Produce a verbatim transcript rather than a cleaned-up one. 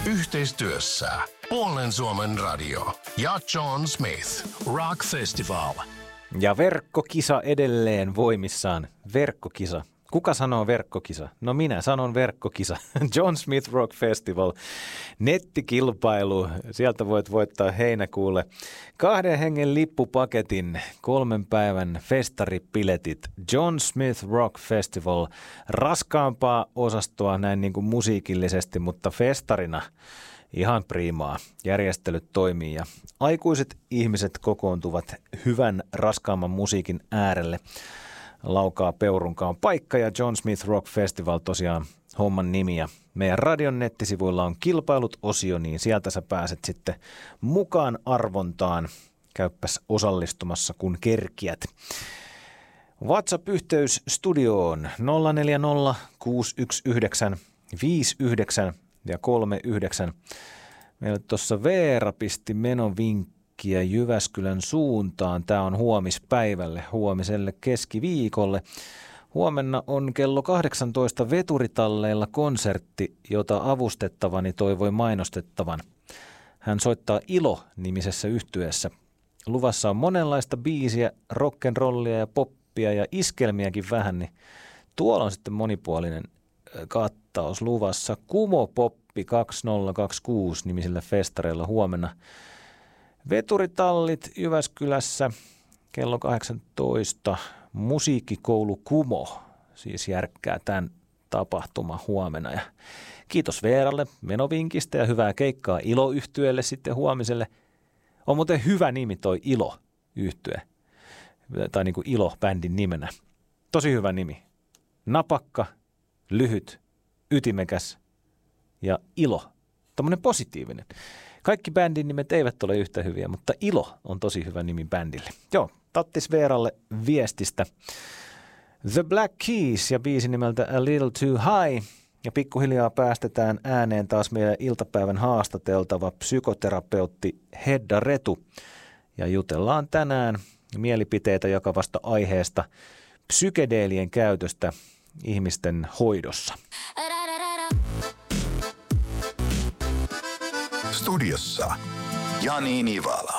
Yhteistyössä Puolen Suomen radio ja John Smith Rock Festival. Ja verkkokisa edelleen voimissaan. Verkkokisa. Kuka sanoo verkkokisa? No minä sanon verkkokisa. John Smith Rock Festival. Nettikilpailu. Sieltä voit voittaa heinäkuulle kahden hengen lippupaketin, kolmen päivän festaripiletit. John Smith Rock Festival. Raskaampaa osastoa näin niin kuin musiikillisesti, mutta festarina ihan priimaa. Järjestelyt toimii ja aikuiset ihmiset kokoontuvat hyvän raskaamman musiikin äärelle. Laukaa Peurunkaan paikka ja John Smith Rock Festival tosiaan homman nimi. Ja meidän radion nettisivuilla on kilpailut-osio, niin sieltä sä pääset sitten mukaan arvontaan. Käyppäs osallistumassa, kun kerkiät. WhatsApp-yhteys studioon nolla neljä nolla kuusi yksi yhdeksän viisi yhdeksän ja kolme yhdeksän. Meillä tuossa Veera pisti menovinkkiä Jyväskylän suuntaan. Tämä on huomispäivälle, huomiselle keskiviikolle. Huomenna on kello kahdeksantoista Veturitalleilla konsertti, jota avustettavani toivoi mainostettavan. Hän soittaa Ilo-nimisessä yhtyeessä. Luvassa on monenlaista biisiä, rock'n'rollia ja poppia ja iskelmiäkin vähän, niin tuolla on sitten monipuolinen kattaus luvassa. Kumo Poppi kaksituhattakaksikymmentäkuusi nimisillä festareilla huomenna. Veturitallit Jyväskylässä kello kahdeksantoista. Musiikkikoulu Kumo siis järkkää tämän tapahtuma huomenna. Ja kiitos Veeralle menovinkistä ja hyvää keikkaa Ilo-yhtyeelle sitten huomiselle. On muuten hyvä nimi toi Ilo-yhtye, tai niin kuin Ilo-bändin nimenä. Tosi hyvä nimi. Napakka, lyhyt, ytimekäs ja ilo. Tommoinen positiivinen. Kaikki bändin nimet eivät ole yhtä hyviä, mutta Ilo on tosi hyvä nimi bändille. Joo, tattis Veeralle viestistä. The Black Keys ja biisi nimeltä A Little Too High. Ja pikkuhiljaa päästetään ääneen taas meidän iltapäivän haastateltava psykoterapeutti Hedda Retu. Ja jutellaan tänään mielipiteitä jakavasta aiheesta psykedeelien käytöstä ihmisten hoidossa. Studiossa Jani Nivala.